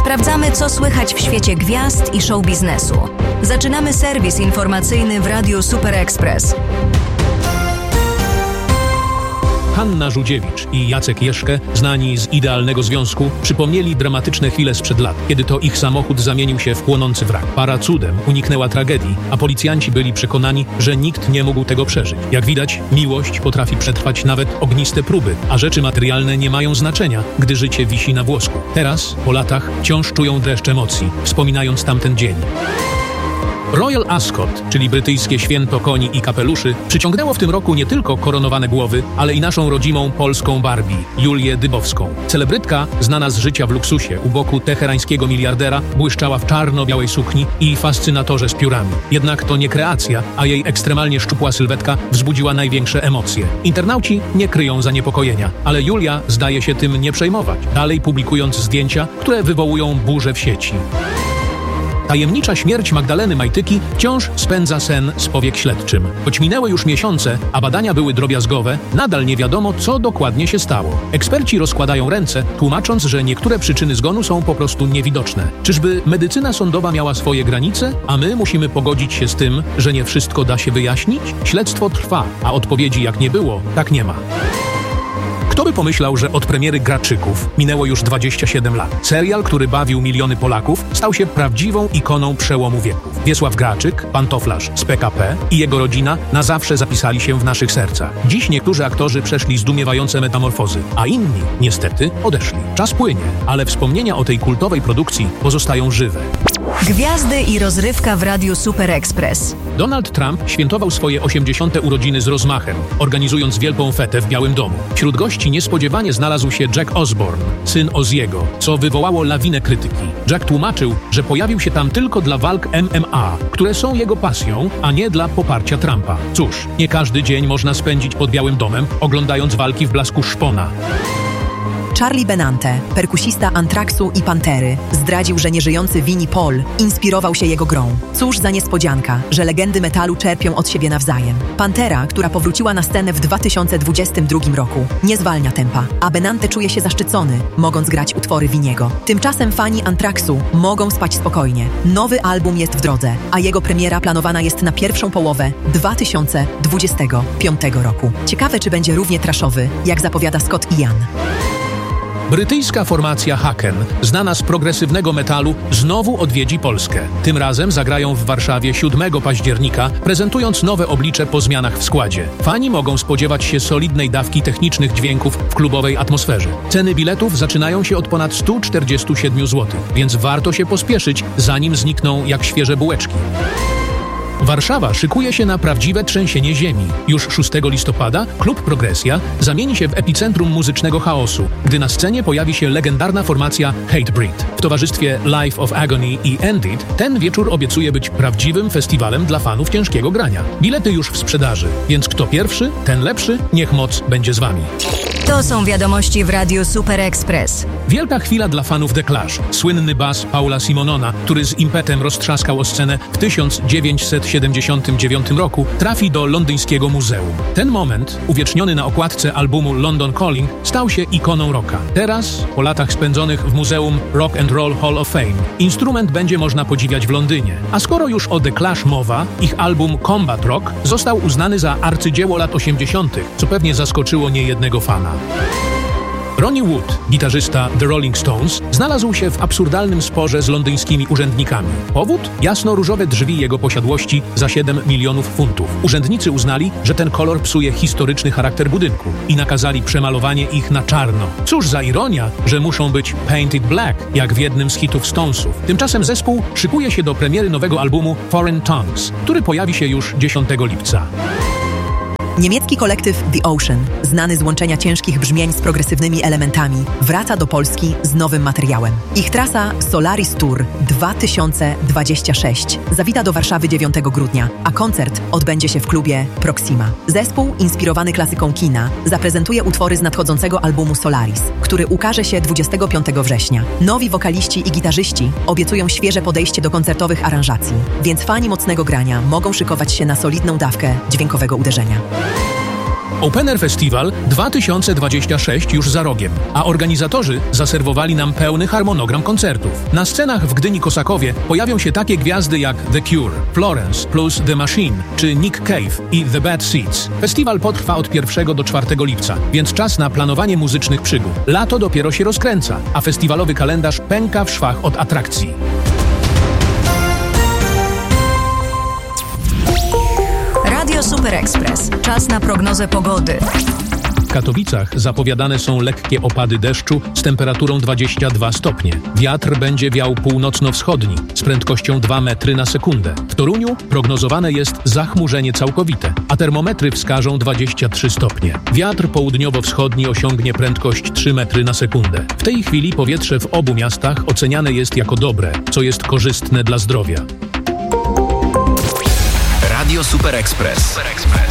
Sprawdzamy, co słychać w świecie gwiazd i show biznesu. Zaczynamy serwis informacyjny w Radiu Super Express. Hanna Żółdziewicz i Jacek Jeszkę, znani z Idealnego Związku, przypomnieli dramatyczne chwile sprzed lat, kiedy to ich samochód zamienił się w płonący wrak. Para cudem uniknęła tragedii, a policjanci byli przekonani, że nikt nie mógł tego przeżyć. Jak widać, miłość potrafi przetrwać nawet ogniste próby, a rzeczy materialne nie mają znaczenia, gdy życie wisi na włosku. Teraz, po latach, wciąż czują dreszcz emocji, wspominając tamten dzień. Royal Ascot, czyli brytyjskie święto koni i kapeluszy, przyciągnęło w tym roku nie tylko koronowane głowy, ale i naszą rodzimą polską Barbie, Julię Dybowską. Celebrytka, znana z życia w luksusie u boku teherańskiego miliardera, błyszczała w czarno-białej sukni i fascynatorze z piórami. Jednak to nie kreacja, a jej ekstremalnie szczupła sylwetka wzbudziła największe emocje. Internauci nie kryją zaniepokojenia, ale Julia zdaje się tym nie przejmować, dalej publikując zdjęcia, które wywołują burzę w sieci. Tajemnicza śmierć Magdaleny Majtyki wciąż spędza sen z powiek śledczym. Choć minęły już miesiące, a badania były drobiazgowe, nadal nie wiadomo, co dokładnie się stało. Eksperci rozkładają ręce, tłumacząc, że niektóre przyczyny zgonu są po prostu niewidoczne. Czyżby medycyna sądowa miała swoje granice, a my musimy pogodzić się z tym, że nie wszystko da się wyjaśnić? Śledztwo trwa, a odpowiedzi jak nie było, tak nie ma. Kto by pomyślał, że od premiery Graczyków minęło już 27 lat. Serial, który bawił miliony Polaków, stał się prawdziwą ikoną przełomu wieków. Wiesław Graczyk, pantoflarz z PKP i jego rodzina na zawsze zapisali się w naszych sercach. Dziś niektórzy aktorzy przeszli zdumiewające metamorfozy, a inni, niestety, odeszli. Czas płynie, ale wspomnienia o tej kultowej produkcji pozostają żywe. Gwiazdy i rozrywka w Radiu Super Express. Donald Trump świętował swoje 80. urodziny z rozmachem, organizując wielką fetę w Białym Domu. Wśród gości niespodziewanie znalazł się Jack Osborne, syn Ozziego, co wywołało lawinę krytyki. Jack tłumaczył, że pojawił się tam tylko dla walk MMA, które są jego pasją, a nie dla poparcia Trumpa. Cóż, nie każdy dzień można spędzić pod Białym Domem, oglądając walki w blasku szpona. Charlie Benante, perkusista Anthraxu i Pantery, zdradził, że nieżyjący Vinnie Paul inspirował się jego grą. Cóż za niespodzianka, że legendy metalu czerpią od siebie nawzajem. Pantera, która powróciła na scenę w 2022 roku, nie zwalnia tempa, a Benante czuje się zaszczycony, mogąc grać utwory Vinniego. Tymczasem fani Anthraxu mogą spać spokojnie. Nowy album jest w drodze, a jego premiera planowana jest na pierwszą połowę 2025 roku. Ciekawe, czy będzie równie trashowy, jak zapowiada Scott Ian. Brytyjska formacja Haken, znana z progresywnego metalu, znowu odwiedzi Polskę. Tym razem zagrają w Warszawie 7 października, prezentując nowe oblicze po zmianach w składzie. Fani mogą spodziewać się solidnej dawki technicznych dźwięków w klubowej atmosferze. Ceny biletów zaczynają się od ponad 147 zł, więc warto się pospieszyć, zanim znikną jak świeże bułeczki. Warszawa szykuje się na prawdziwe trzęsienie ziemi. Już 6 listopada klub Progresja zamieni się w epicentrum muzycznego chaosu, gdy na scenie pojawi się legendarna formacja Hatebreed. W towarzystwie Life of Agony i Ended ten wieczór obiecuje być prawdziwym festiwalem dla fanów ciężkiego grania. Bilety już w sprzedaży, więc kto pierwszy, ten lepszy, niech moc będzie z wami. To są wiadomości w Radiu Super Express. Wielka chwila dla fanów The Clash. Słynny bas Paula Simonona, który z impetem roztrzaskał o scenę w 1979 roku, trafi do londyńskiego muzeum. Ten moment, uwieczniony na okładce albumu London Calling, stał się ikoną rocka. Teraz, po latach spędzonych w Muzeum Rock and Roll Hall of Fame, instrument będzie można podziwiać w Londynie. A skoro już o The Clash mowa, ich album Combat Rock został uznany za arcydzieło lat 80., co pewnie zaskoczyło niejednego fana. Ronnie Wood, gitarzysta The Rolling Stones, znalazł się w absurdalnym sporze z londyńskimi urzędnikami. Powód? Jasno-różowe drzwi jego posiadłości za 7 milionów funtów. Urzędnicy uznali, że ten kolor psuje historyczny charakter budynku i nakazali przemalowanie ich na czarno. Cóż za ironia, że muszą być painted black, jak w jednym z hitów Stonesów. Tymczasem zespół szykuje się do premiery nowego albumu Foreign Tongues, który pojawi się już 10 lipca. Niemiecki kolektyw The Ocean, znany z łączenia ciężkich brzmień z progresywnymi elementami, wraca do Polski z nowym materiałem. Ich trasa Solaris Tour 2026 zawita do Warszawy 9 grudnia, a koncert odbędzie się w klubie Proxima. Zespół, inspirowany klasyką kina, zaprezentuje utwory z nadchodzącego albumu Solaris, który ukaże się 25 września. Nowi wokaliści i gitarzyści obiecują świeże podejście do koncertowych aranżacji, więc fani mocnego grania mogą szykować się na solidną dawkę dźwiękowego uderzenia. Open Air Festival 2026 już za rogiem, a organizatorzy zaserwowali nam pełny harmonogram koncertów. Na scenach w Gdyni-Kosakowie pojawią się takie gwiazdy jak The Cure, Florence plus The Machine czy Nick Cave i The Bad Seeds. Festiwal potrwa od 1 do 4 lipca, więc czas na planowanie muzycznych przygód. Lato dopiero się rozkręca, a festiwalowy kalendarz pęka w szwach od atrakcji. Radio Super Express. Czas na prognozę pogody. W Katowicach zapowiadane są lekkie opady deszczu z temperaturą 22 stopnie. Wiatr będzie wiał północno-wschodni z prędkością 2 metry na sekundę. W Toruniu prognozowane jest zachmurzenie całkowite, a termometry wskażą 23 stopnie. Wiatr południowo-wschodni osiągnie prędkość 3 metry na sekundę. W tej chwili powietrze w obu miastach oceniane jest jako dobre, co jest korzystne dla zdrowia. Radio Super Express.